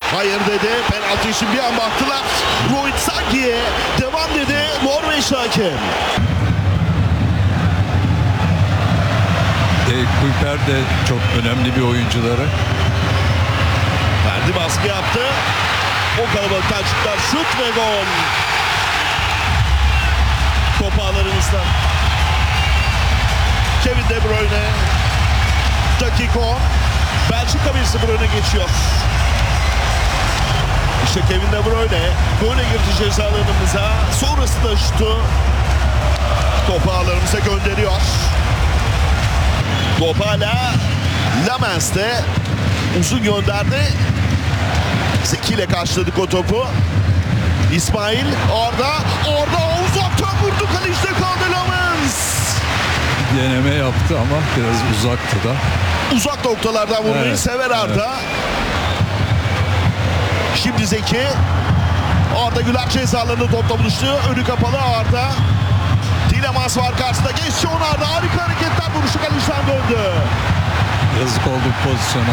Hayır dedi. Penaltı için bir an baktılar. Rohit Saki'ye devam dedi Norveç hakem. Kuiper de çok önemli bir oyuncuları. Ferdi baskı yaptı. O kalabalıktan çıktılar. Şut ve gol. Top ağlarımızdan. Kevin De Bruyne. Dakika 10. Belçika 1-0 öne geçiyor. İşte Kevin De Bruyne böyle girdi ceza alanımıza. Sonrasında şutu topu ağlarımıza gönderiyor. Top hala Lamens'te. Uzun gönderdi. Zeki ile karşıladık o topu. İsmail orada uzaktan vurdu, kalecide kaldı Lamens. Deneme yaptı ama biraz uzaktı da. Uzak noktalardan vurmayı Evet, sever Arda. Şimdi Zeki. Arda Güler ceza alanında topla buluştu. Önü kapalı Arda. Tielemans var karşısında. Geçti onu Arda. Harika hareketler, vuruşu kaleciden döndü. Yazık oldu bu pozisyona.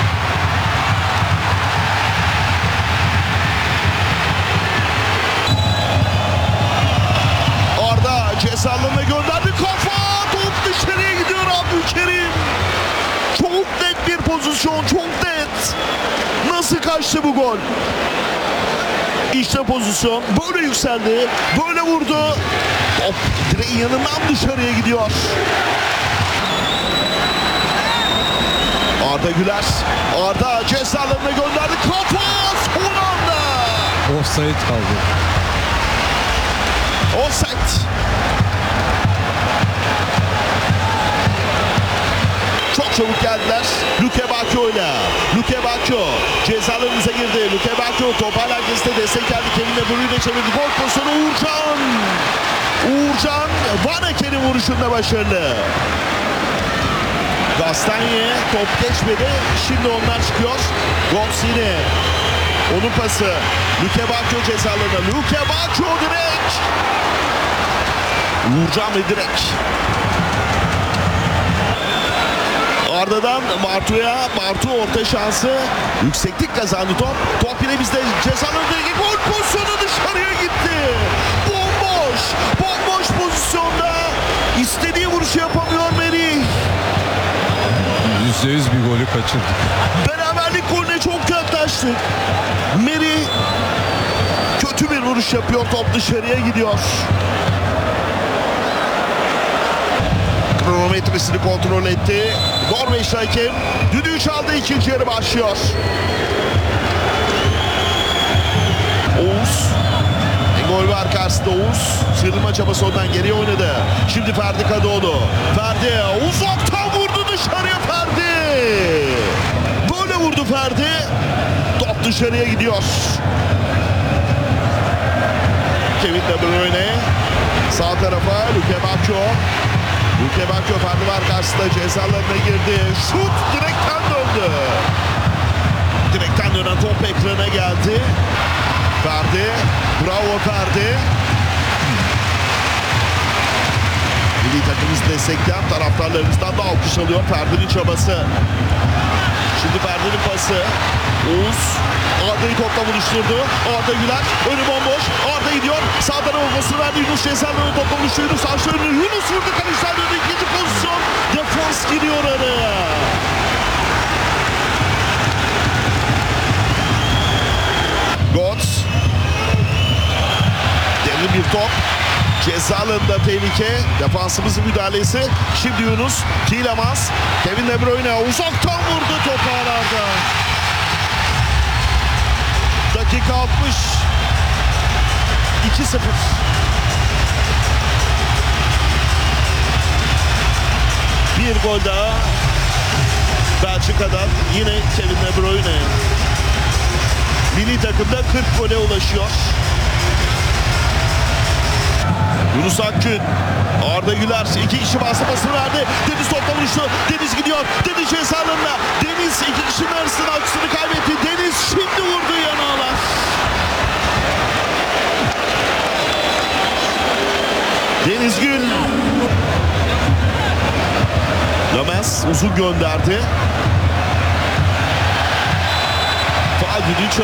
Arda ceza alanına gönderdi. Kafa! Top dışarıya gidiyor Abdülkerim. Çok net bir pozisyon. Çok net. Nasıl kaçtı bu gol? İşte pozisyon. Böyle yükseldi. Böyle vurdu. Top direğin yanından dışarıya gidiyor. Arda Güler. Arda ceza alanına gönderdi. Kafa! Son anda. Offside kaldı. Offside. Çok çabuk geldiler. Luke Bacchio ile. Luke Bacchio cezalarımıza girdi. Luke Bacchio top hala herkeste destek geldi. Kevin De Bruyne çevirdi. Gol pozisyonu Uğurcan. Uğurcan Vaneke'nin vuruşunda başarılı. Gastanye top geçmedi. Şimdi onlar çıkıyor. Gomsini. Onun pası. Luke Bacchio cezalarına. Luke Bacchio direkt. Uğurcan ve direkt. Arda'dan Bartu'ya. Bartu orta şansı. Yükseklik kazandı top. Top yine bizde. Cezalarındaki gol pozisyonu dışarıya gitti. Bomboş. Bomboş pozisyonda. İstediği vuruşu yapamıyor Merih. %100 bir golü kaçırdık. Beraberlik golüne çok yaklaştık. Merih kötü bir vuruş yapıyor. Top dışarıya gidiyor. Kronometresini kontrol etti. Norveç hakem düdüğü çaldı, ikinci yarı başlıyor. Oğuz. Gol var karşısında Oğuz. Sıyrılma çabası ondan geriye oynadı. Şimdi Ferdi Kadıoğlu. Ferdi uzaktan vurdu dışarıya Ferdi. Böyle vurdu Ferdi. Top dışarıya gidiyor. Kevin De Bruyne. Sağ tarafa Luke Bacchio. Luke Bacchio Ferdi var karşısında, cezalarına girdi. Şut direkten döndü. Direkten dönen top ekrana geldi. Ferdi. Bravo Ferdi. Milli takımımızı destekleyen taraftarlarımızdan da alkış alıyor Ferdi'nin çabası. Şimdi Ferdi'nin pası. Oğuz Arda'yı topla buluşturdu. Arda Güler önü bomboş. Arda gidiyor. Sağ tarafa pasını verdi. Yunus cezalarını topla buluştu. Yunus açtı önünü. Yunus vurdu. Kaleciden döndü. İkinci pozisyon. Defans giriyor araya. Götze. Derin bir top. Ceza alanında tehlike. Defansımızın müdahalesi. Şimdi Yunus. Tielemans. Kevin De Bruyne uzaktan vurdu top ağlarda. Dakika 60. 2-0. Bir gol daha Belçika'dan, yine Kevin De Bruyne. Milli takımda 40 gole ulaşıyor. Yunus Akgün. Arda Güler iki kişi basmasını verdi. Deniz topla buluştu. Deniz gidiyor. Deniz ceza alanına. Deniz iki kişinin arasında aksını kaybetti. Deniz şimdi vurdu yanağlar. Deniz Gül. Lamens uzun gönderdi. Faal düdüğü